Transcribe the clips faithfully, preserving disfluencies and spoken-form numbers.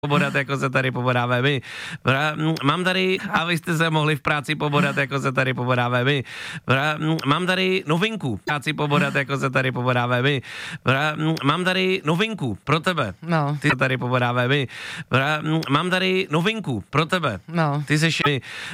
pobodat, jako se tady pobodáme my. Mám tady, a vy jste se mohli v práci pobodat, jako se tady pobodáme my. Mám tady novinku, v práci pobodat, jako se tady pobodáme my. Mám tady novinku pro tebe. No. Ty se tady pobodáme my. Mám tady novinku pro tebe. No. Ty seš,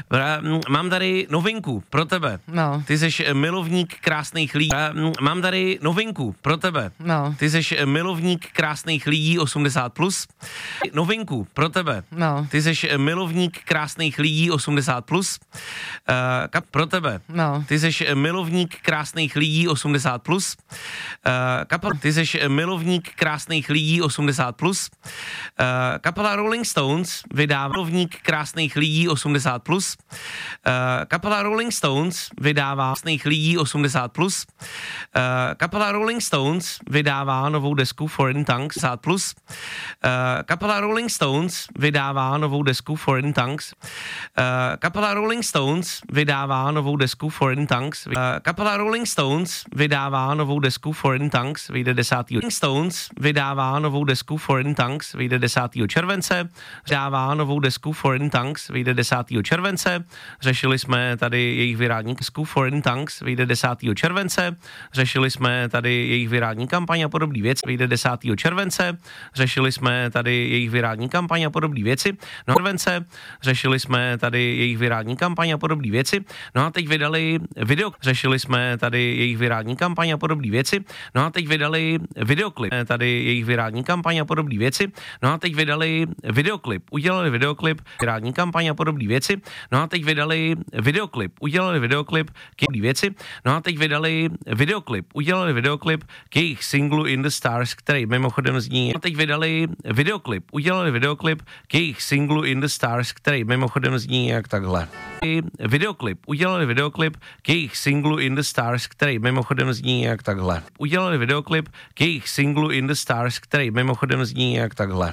mám tady novinku pro tebe. No. Ty seš milovník krásných lidí. Mám tady novinku pro tebe. No. Ty seš milovník krásných lidí osmdesát plus. Novinku pro tebe. No. Ty seš milovník krásných lidí osmdesát plus. Uh, kap pro tebe. No. Ty seš milovník krásných lidí osmdesát plus. Uh, kapel, ty seš milovník krásných lidí osmdesát plus. Uh, kapela Rolling Stones vydává milovník krásných lidí osmdesát plus. Uh, kapela Rolling Stones vydává krásných lidí osmdesát plus. Uh, kapela Rolling Stones vydává novou desku Foreign Tongues osmdesát plus. Uh, kapela Rolling Stones vydává novou desku Foreign Tongues. Uh, kapela Rolling Stones vydává novou desku Foreign Tongues. Uh, kapela Rolling Stones vydává novou desku Foreign Tongues, vyjde desátého Rolling Stones vydává novou desku Foreign Tongues, vyjde desátého července. Vydává novou desku Foreign Tongues, vyjde desátého července. Řešili jsme tady jejich virální desku Foreign Tongues, vyjde desátého července. Řešili jsme tady jejich virální kampaň a podobné věci, vyjde desátého července. Řešili jsme tady jejich virální kampaň a podobné věci. No července. Řešili jsme tady jejich virální kampaň a podobné věci. No a teď vydali video. Řešili jsme tady jejich virální kampaň a podobné věci. No a teď vydali videoklip. Tady jejich virální kampaň a podobné věci. No a teď vydali videoklip. Udělali videoklip, virální kampaň a podobné věci. No a teď vydali videoklip. Udělali videoklip k jejich věci. No a teď vydali videoklip. Udělali videoklip k jejich singlu In the Stars, který mimochodem zní. No a teď vydali videoklip. Udělali videoklip k jejich singlu In the Stars, který mimochodem zní jak takhle. Videoklip. Udělali videoklip k jejich singlu In the Stars, který mimochodem zní jak takhle. Udělali videoklip k jejich singlu In the Stars, který mimochodem zní jak takhle.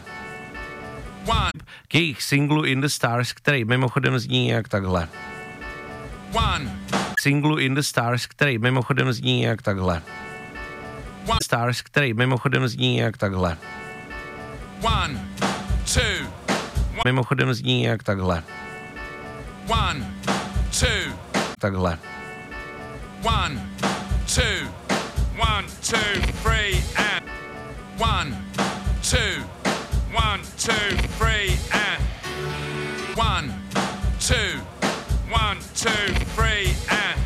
One. K jejich singlu In the Stars, který mimochodem zní jak takhle. One. Singlu In the Stars, který mimochodem zní jak takhle. One. Stars, který mimochodem zní jak takhle. One. Two. Mimochodem zní jak takhle. One. Two. Takhle. One. Two. One, two, three, and one, two, one, two, three, and one, two, one, two, three, and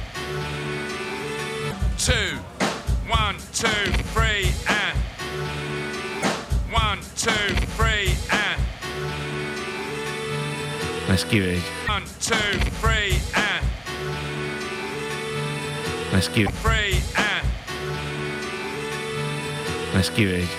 two, one, two, three, and one, two, three, and Hezký, viď? one, two, three, and Hezký, three, and hezký, viď?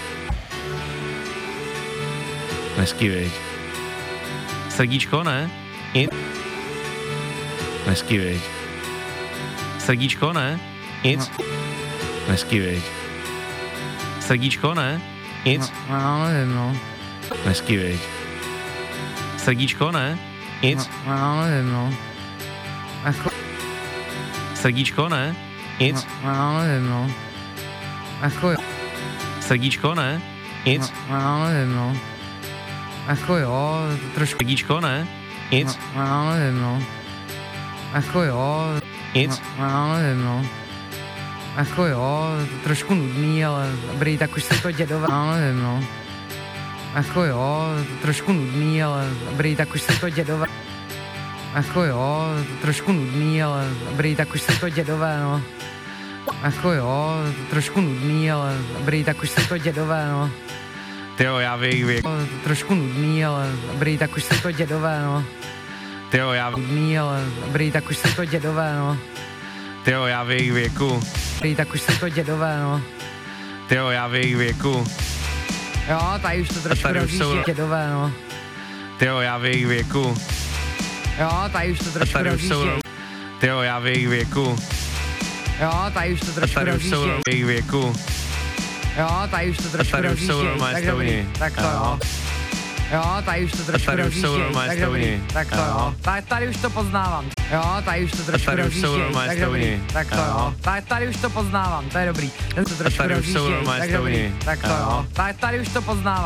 Hezký, viď? Srdíčko, ne? Nic? Hezký, viď? Srdíčko, ne? Nic? Hezký, viď? Srdíčko, ne? Nic? No, nevím, no. Hezký, viď? Srdíčko, ne? Nic? No, nevím, no. Jako, Srdíčko, ne? Nic? no, nevím, no. Jako, Srdíčko, ne? Nic? no, nevím, no. Jako jo, trošku, Srdíčko, ne? Nic? no, nevím, no. Jako jo, Nic? no, nevím, no. Jako jo, trošku nudný, ale dobrý, tak už se to dědové, no, nevím, no. Jako jo, trošku nudný, ale dobrý, tak už se to dědové. Jako jo, trošku nudný, ale dobrý, tak už se to dědové, no. Jako jo, trošku nudný, ale dobrý, tak už se to dědové, no. Tyjo, já věk, věk. Trošku nudný, ale dobrý, tak už se to dědové, no. Tyjo, já, Nudný, ale dobrý, tak už se to dědové, no. tyjo, já věk věku. Dobrý, tak už se to dědové, no. Tyjo, já věk věku. Jo, tady už to trošku tady už jsou- rozjíždí dědové, no. Tyjo, já věk věku. Jo, tady už to trošku Tady už jsou... rozjíždí. Tyjo, já věk věku. Jo, tady už to trošku Tady už jsou rozjíždí. jejich věku. Jo, tady už to trošku tady už jsou rozjíždí. normálně Tak dobrý, stouni. tak to Jo. jo. Jo, tady už to trošku tady už jsou rozjíždí. normálně Tak dobrý, stouni. tak to Jo. jo. Tady, tady už to poznávám. Jo, tady už to trošku tady už jsou rozjíždí. normálně Tak dobrý, stouni. tak to Jo. jo. Tady, tady už to poznávám, to je dobrý. Ten to trošku tady už jsou rozjíždí. normálně Tak dobrý, stouni. tak to Jo. jo. Tady, tady už to poznávám.